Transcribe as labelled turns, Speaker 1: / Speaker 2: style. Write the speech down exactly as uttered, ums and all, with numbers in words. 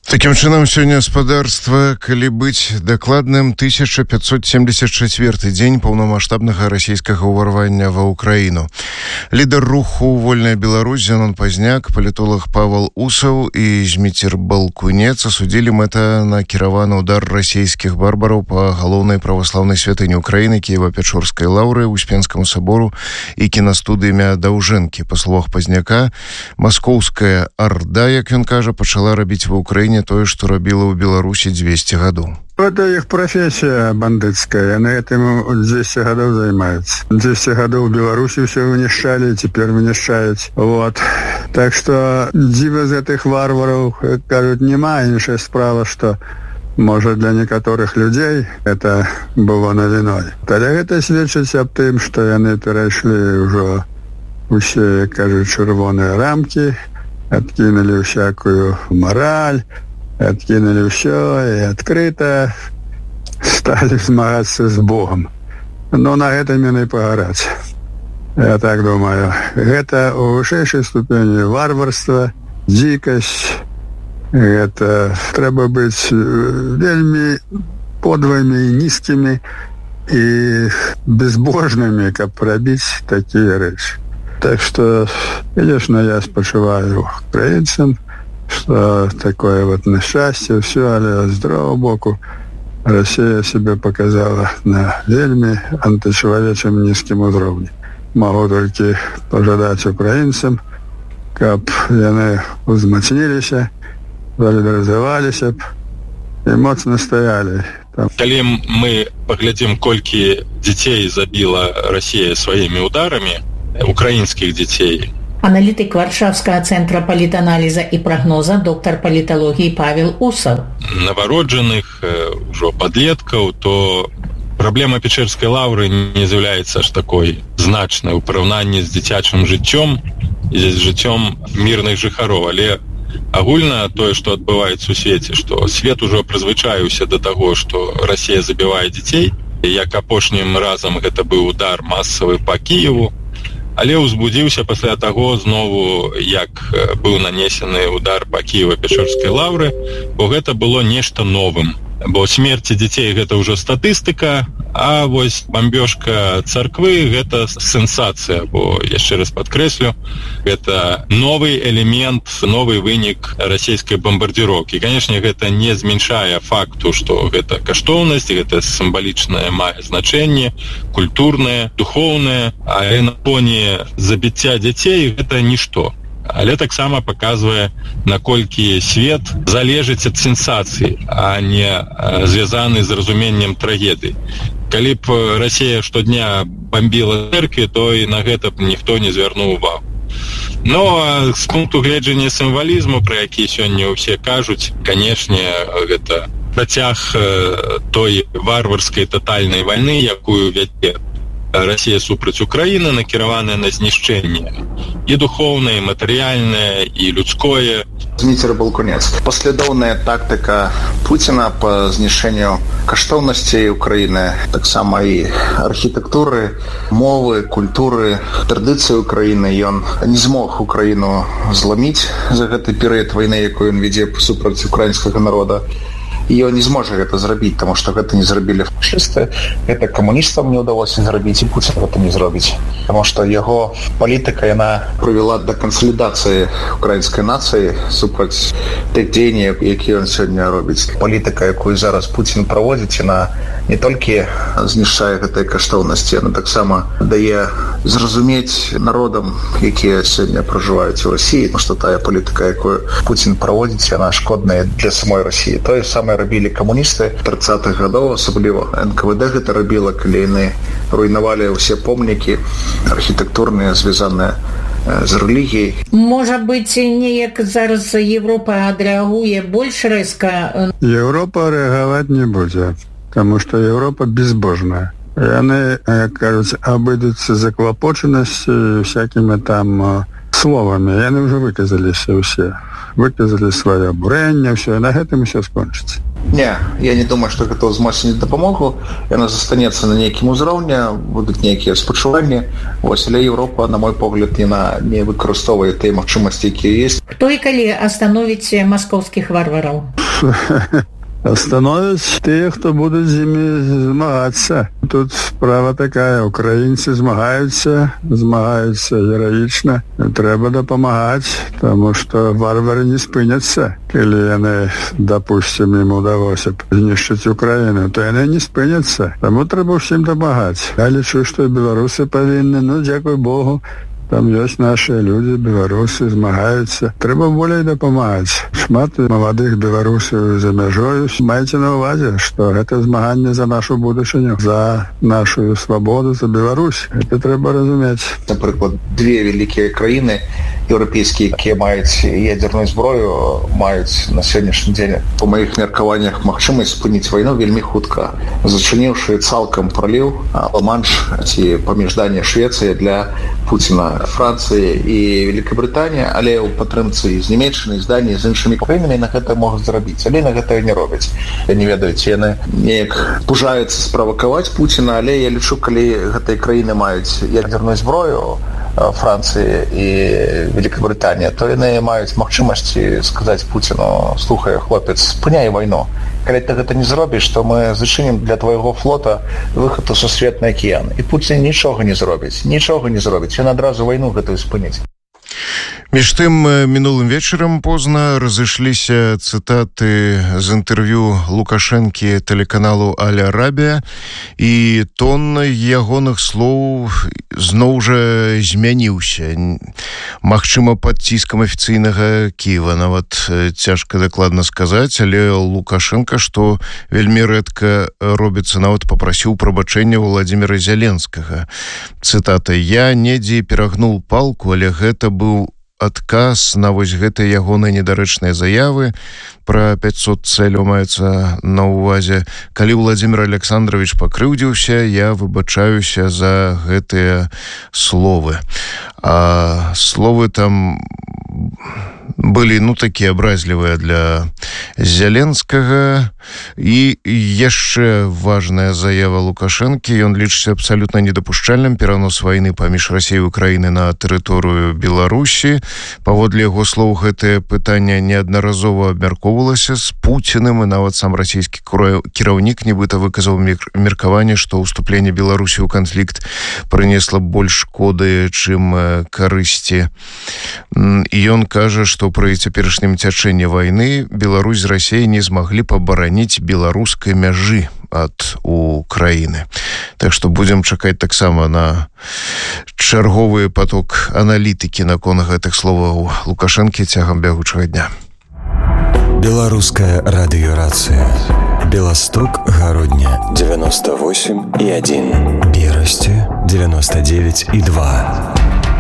Speaker 1: Такім чынам, сёння гаспадарства, калі быць дакладным, тысяча пятьсот семьдесят четвёрты дзень паўнамаштабнага расійскага ўварвання ва Ўкраіну. Лідар руху «Вольная Беларусь» Зенон Пазняк, палітолог Павел Усаў і Зміцер Балкунец асудзілі мэтанакіраваны ўдар расійскіх барбараў па галоўнай праваслаўнай святыні Ўкраіны Кіева-Пячорскай лаўры, Успенскаму сабору і кінастудыі імя Даўжэнкі. Па словах Пазняка, маскоўская арда, як ён кажа, пачала рабіць ва Ўкраіне тое, што рабіла ў Беларусі двести гадоў.
Speaker 2: Это их профессия бандитская, они этим двести годов занимаются. двести годов в Беларуси все вынищали, теперь вынищают. Вот. Так что дива из этих варваров, кажуть, нема, іншая справа, что может для некоторых людей это было новиной. Тогда это свідчить об тем, что они перешли уже все, кажуть, червоные рамки, откинули всякую мораль, откинули все и открыто стали змагаться с Богом. Но на этом им и погорать. Я так думаю. Это у высшей ступени варварство, дикость. Это треба быть вельми подвыми, низкими и безбожными, как пробить такие речи. Так что, конечно, я спочиваю украинцам, что такое вот несчастье, все, але с другого боку Россия себя показала на вельми античеловечем низким уровне. Могу только пожелать украинцам, как они узмацнились, солидаризовались и моцно стояли.
Speaker 3: Калі мы поглядим, колькі детей забила Россия своими ударами, украинских детей.
Speaker 4: Аналітик Варшавскага центра палітаналіза і прагноза, доктар паліталогіі Павел Усаў.
Speaker 3: Новароджаных, ужо падлеткаў, то праблема Пячэрскай лаўры не з'яўляецца аж такой значнай у параўнанні з дзіцячым жыццём і з жыццём мірных жыхароў. Але агульна тое, што адбываецца ў свеце, што свет ужо прызвычаіўся да таго, што Расія забівае дзяцей, як апошнім разам гэта быў удар масавы па Кіеву, але ўзбудзіўся пасля таго знову, як быў нанесены удар па Кіева-Пячорскай лаўры, бо гэта было нешта новым. Бо смерці дзяцей гэта ўжо статыстыка, а вось бамбёжка царквы гэта сенсацыя, бо, яшчэ раз падкрэслю, гэта новы элемент, новы вынік расійскай бамбардзіроўкі. І, канешне, гэта не зменшае факту, што гэта каштоўнасць, гэта сімвалічнае мае значэнне, культурнае, духоўнае, а на фоне забіцця дзяцей гэта нішто. Але таксама паказвае, наколькі свет залежыць ад сенсацыі, а не звязаны з разуменнем трагедыі. Калі б Расія штодня бомбіла церкві, то і на гэта б ніхто не звярнуў увагу. Ну, а з пункту гледжання сімвалізму, пра які сёння ўсе кажуць, канешне, гэта працяг той варварскай татальнай вайны, якую вядзе Россия супраць Украины, накіраваная на знішчэнне і духоўнае, і матэрыяльнае, і людское.
Speaker 5: Зміцер Балкунец. Паслядоўная тактыка Пуціна па знішчэнню каштоўнасцей Украіны, таксама і архітэктуры, мовы, культуры, традыцыі Украіны. Ён не змог Украіну зламіць за гэты перыяд вайны, якую ён вядзе супраць украінскага народа. І ён не зможа гэта зрабіць, таму што гэта не зрабілі фашысты, гэта камуністам не ўдалося зрабіць, і Пуцін гэта не зробіць. Таму што яго палітыка, яна прывяла да кансалідацыі украінскай нацыі супраць тых дзеянняў, якія ён сёння робіць. Палітыка, якую зараз Пуцін праводзіць, яна не толькі знішчае гэтай каштоўнасці, яна таксама дае зразумець народам, якія сёння пражываюць у Расіі, таму што тая палітыка, якую Пуцін праводзіць, яна шкодная для самой Расіі. Тое самае рабілі камуністы трыццатых гадоў, асабліва эн ка вэ дэ гэта рабіла, калі яны руйнавалі ўсе помнікі архітэктурныя, звязаныя з рэлігіяй.
Speaker 4: Можа быць, неяк зараз Европа адрэагуе больш рэзка?
Speaker 2: Европа рэагаваць не будзе, таму што Европа безбожная. Яны, як кажуць, абыдуцца заклапочанасці всякімі там словамі. Яны ўжо выказаліся ўсе. Выказалі сваё абурэнне, ўсё, і на гэтым усё скончыцца.
Speaker 5: Не, я не думаю, што гэта ўзмоцніць дапамогу. Яна застанецца на нейкім узроўні, будуць нейкія спачуванні. Вось, але Еўропа, на мой погляд, яна не выкарыстоўвае тыя магчымасці, якія ёсць.
Speaker 4: Хто і калі астановіць маскоўскіх варвараў?
Speaker 2: становяць тыя, хто будуць з імі змагацца. Тут справа такая, украінцы змагаюцца, змагаюцца гераічна. Трэба дапамагаць, таму што варвары не спыняцца. Калі яны, дапусцім, ім удалося б знішчыць Украіну, то яны не спыняцца. Таму трэба ўсім дапамагаць. Я лічу, што беларусы павінны, ну, дзякуй Богу, там ёсць нашыя людзі, беларусы, змагаюцца. Трэба болей дапамагаць. Шмат маладых беларусаў за мяжою. Майце на ўвазе, што гэта змаганне за нашу будучыню, за нашу свабоду, за Беларусь. Гэта трэба разумець.
Speaker 5: Напрыклад, две вялікія краіны еўрапейскія, якія маюць ядерную зброю, маюць на сённяшні дзень, па маіх меркаваннях, магчымасць спыніць вайну вельмі хутка, зачыніўшы цалкам праліў Ла-Манш ці паміж Даніяй і Швецыяй для Пуціна, Францыі і Великабрытанія, але ў падтрымцы з Нямецчынай, з Даніяй, з іншымі краінамі на гэта могуць зрабіць, але на гэта не робяць. Я не ведаю, ці яны неяк пужаюцца справакаваць Пуціна, але я лічу, калі гэтыя краіны маюць ядерную зброю, Францыі і Великабрытанія, то яны маюць магчымасці сказаць Пуціну: слухай, хлопец, спыняй вайну. Калі ты гэта не зробіш, то мы зачынім для твайго флота выхад у сусветны акіян. І Пуцін нічога не зробіць, нічога не зробіць. Ён адразу вайну гэтую спыніць.
Speaker 1: Між тым, мінулым вечарам позна разышліся цытаты з інтэрв'ю Лукашэнкі тэлеканалу Аль-Арабія, і тон ягоных слоў зноў жа змяніўся. Магчыма, пад ціскам афіцыйнага Кіева, нават цяжка дакладна сказаць, але Лукашенка, што вельмі рэдка робіцца, нават папрасіў прабачэння Владзіміра Зяленскага. Цытата: «Я недзе перагнуў палку, але гэта быў адказ на вось гэтыя ягоныя недарэчныя заявы пра пяцьсот цэляў маецца на ўвазе. Калі Владзімір Александрович пакрыўдзіўся, я выбачаюся за гэтыя словы». А словы там былі, ну, такія абразлівыя для Зяленскага. І яшчэ важная заява Лукашэнкі. Ён лічыцца абсалютна недапушчальным перанос вайны паміж Расіяй і Украінай на тэрыторыю Беларусі. Паводле яго слоў, гэтае пытанне неаднаразова абмяркоўвалася з Пуціным, і нават сам расійскі кіраўнік нібыта выказаў меркаванне, што ўступленне Беларусі ў канфлікт прынесла больш шкоды, чым карысці. І ён кажа, што пры цяперашнім цячэнні вайны Беларусь з Расіяй не змаглі пабараніць беларускай мяжы ад Украіны. Так што будзем чакаць таксама на чарговы поток аналітыкі наконт гэтых словаў Лукашэнкі цягам бягучага дня.
Speaker 6: Беларуская радыёрацыя. Беласток, Гародня девяносто восемь и один, Берасці девяносто девять и два.